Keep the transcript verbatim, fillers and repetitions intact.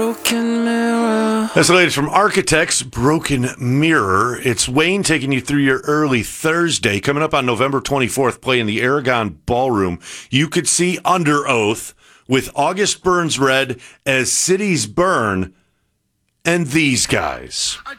Broken mirror. That's the latest from Architects, Broken Mirror. It's Wayne taking you through your early Thursday. Coming up on November twenty-fourth, playing the Aragon Ballroom. You could see Under Oath with August Burns Red as Cities Burn and these guys. I